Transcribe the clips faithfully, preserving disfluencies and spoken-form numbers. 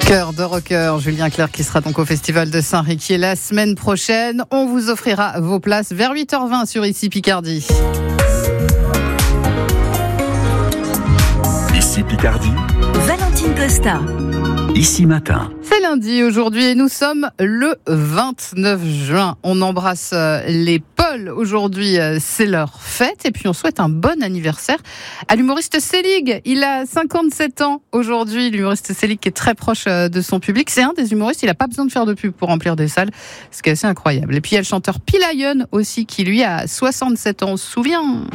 Cœur de rocker, Julien Clerc qui sera donc au Festival de Saint-Riquier la semaine prochaine. On vous offrira vos places vers huit heures vingt sur Ici Picardie. Ici Picardie. Valentine Costa. Ici Matin. C'est lundi aujourd'hui et nous sommes le vingt-neuf juin. On embrasse les Pauls. Aujourd'hui, c'est leur fête et puis on souhaite un bon anniversaire à l'humoriste Selig. Il a cinquante-sept ans aujourd'hui. L'humoriste Selig qui est très proche de son public. C'est un des humoristes, il n'a pas besoin de faire de pub pour remplir des salles, ce qui est assez incroyable. Et puis il y a le chanteur Pilayon aussi qui lui a soixante-sept ans. On se souvient.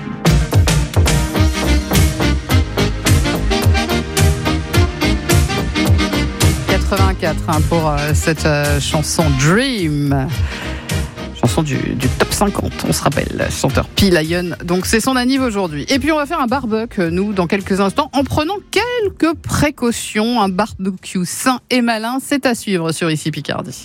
quatre-vingt-quatre hein, pour euh, cette euh, chanson Dream, chanson du, du top cinquante, on se rappelle, chanteur Pilayon. Donc c'est son anniv aujourd'hui. Et puis on va faire un barbecue, nous, dans quelques instants, en prenant quelques précautions. Un barbecue sain et malin, c'est à suivre sur Ici Picardie.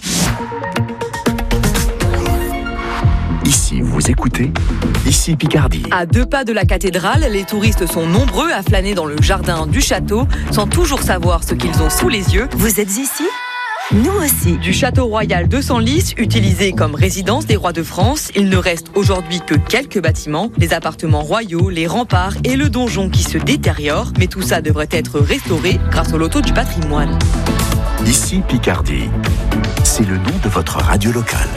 Ici, vous écoutez Ici Picardie. À deux pas de la cathédrale, les touristes sont nombreux à flâner dans le jardin du château sans toujours savoir ce qu'ils ont sous les yeux. Vous êtes ici ? Nous aussi. Du château royal de Senlis, utilisé comme résidence des rois de France, il ne reste aujourd'hui que quelques bâtiments, les appartements royaux, les remparts et le donjon qui se détériorent. Mais tout ça devrait être restauré grâce au loto du patrimoine. Ici Picardie. C'est le nom de votre radio locale.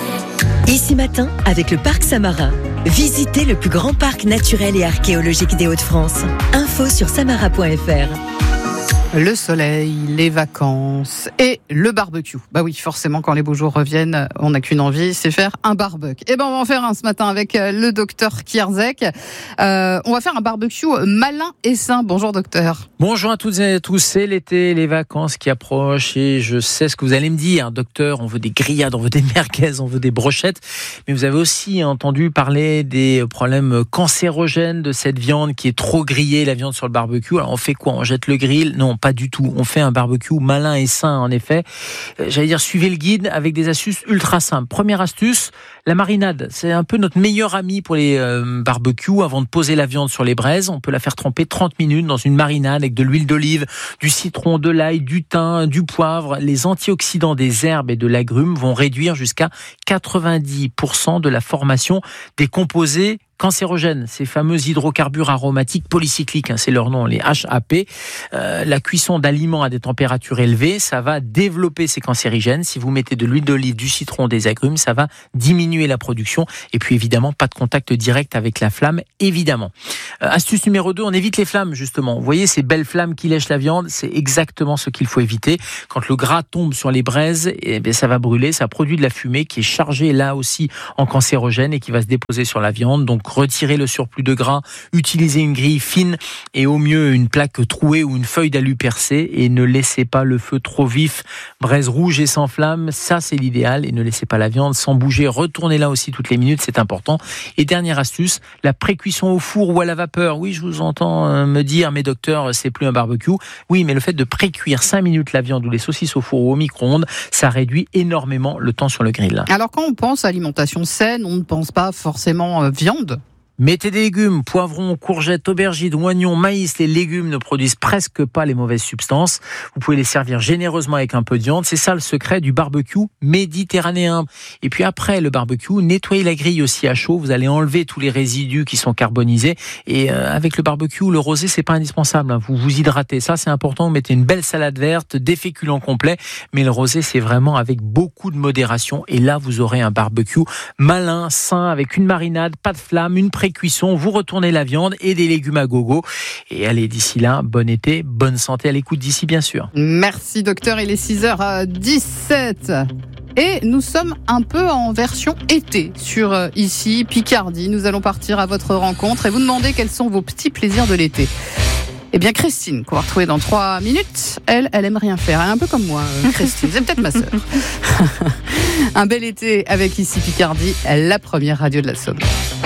Ici Matin, avec le Parc Samarin. Visitez le plus grand parc naturel et archéologique des Hauts-de-France. Info sur samara point f r. Le soleil, les vacances et le barbecue. Bah oui, forcément, quand les beaux jours reviennent, on n'a qu'une envie, c'est faire un barbecue. Et ben, on va en faire un ce matin avec le docteur Kierzek. Euh, on va faire un barbecue malin et sain. Bonjour, docteur. Bonjour à toutes et à tous. C'est l'été, les vacances qui approchent et je sais ce que vous allez me dire, docteur. On veut des grillades, on veut des merguez, on veut des brochettes. Mais vous avez aussi entendu parler des problèmes cancérogènes de cette viande qui est trop grillée, la viande sur le barbecue. Alors, on fait quoi? On jette le grill? Non, pas du tout. On fait un barbecue malin et sain, en effet. Euh, j'allais dire, suivez le guide avec des astuces ultra simples. Première astuce, la marinade. C'est un peu notre meilleur ami pour les euh, barbecues. Avant de poser la viande sur les braises, on peut la faire tremper trente minutes dans une marinade avec de l'huile d'olive, du citron, de l'ail, du thym, du poivre. Les antioxydants des herbes et de l'agrumes vont réduire jusqu'à quatre-vingt-dix pour cent de la formation des composés cancérogènes, ces fameux hydrocarbures aromatiques polycycliques, hein, c'est leur nom, les H A P. Euh, la cuisson d'aliments à des températures élevées, ça va développer ces cancérigènes. Si vous mettez de l'huile d'olive, du citron, des agrumes, ça va diminuer la production. Et puis évidemment, pas de contact direct avec la flamme, évidemment. Euh, astuce numéro deux, on évite les flammes, justement. Vous voyez ces belles flammes qui lèchent la viande, c'est exactement ce qu'il faut éviter. Quand le gras tombe sur les braises, eh bien, ça va brûler, ça produit de la fumée qui est chargée là aussi en cancérogène et qui va se déposer sur la viande. Donc retirez le surplus de gras, utilisez une grille fine et au mieux une plaque trouée ou une feuille d'alu percée et ne laissez pas le feu trop vif. Braise rouge et sans flamme, ça c'est l'idéal et ne laissez pas la viande sans bouger. Retournez-la aussi toutes les minutes, c'est important. Et dernière astuce, la pré-cuisson au four ou à la vapeur. Oui, je vous entends me dire, mais docteur, c'est plus un barbecue. Oui, mais le fait de pré-cuire cinq minutes la viande ou les saucisses au four ou au micro-ondes, ça réduit énormément le temps sur le grill. Alors quand on pense à alimentation saine, on ne pense pas forcément euh, viande. Mettez des légumes, poivrons, courgettes, aubergines, oignons, maïs. Les légumes ne produisent presque pas les mauvaises substances. Vous pouvez les servir généreusement avec un peu de viande. C'est ça le secret du barbecue méditerranéen. Et puis après le barbecue, nettoyez la grille aussi à chaud. Vous allez enlever tous les résidus qui sont carbonisés. Et euh, avec le barbecue, le rosé, c'est pas indispensable. Hein. Vous vous hydratez. Ça, c'est important. Vous mettez une belle salade verte, des féculents complets. Mais le rosé, c'est vraiment avec beaucoup de modération. Et là, vous aurez un barbecue malin, sain, avec une marinade, pas de flamme, une pré cuisson, vous retournez la viande et des légumes à gogo. Et allez, d'ici là, bon été, bonne santé à l'écoute d'ici, bien sûr. Merci, docteur. Il est six heures dix-sept. Et nous sommes un peu en version été sur euh, Ici Picardie. Nous allons partir à votre rencontre et vous demander quels sont vos petits plaisirs de l'été. Eh bien, Christine, qu'on va retrouver dans trois minutes, elle, elle aime rien faire. Elle est un peu comme moi, euh, Christine. C'est peut-être ma sœur. Un bel été avec Ici Picardie, la première radio de la Somme.